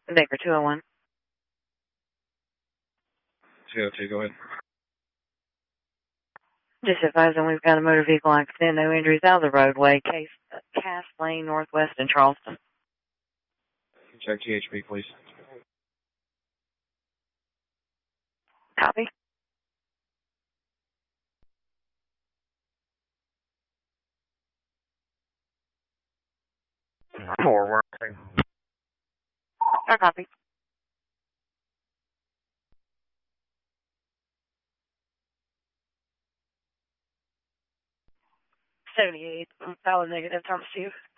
Baker 201. 202, go ahead. Just advising we've got a motor vehicle accident, no injuries out of the roadway, Cass Lane, Northwest in Charleston. Check GHB, please. Copy. Forward. Copy. $78. Valid negative, Thomas 2.